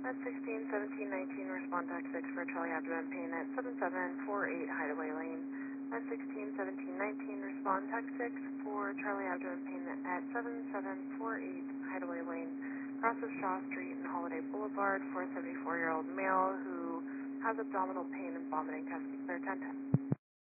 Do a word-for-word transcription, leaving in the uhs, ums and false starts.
At sixteen seventeen nineteen, respond tax six for Charlie Abdomen Pain at seven seven four eight Hideaway Lane. At sixteen seventeen nineteen, respond tax six for Charlie Abdomen Pain at seven seven four eight Hideaway Lane. Crosses Shaw Street and Holiday Boulevard for a seventy-four-year-old male who has abdominal pain and vomiting. Test clear ten ten.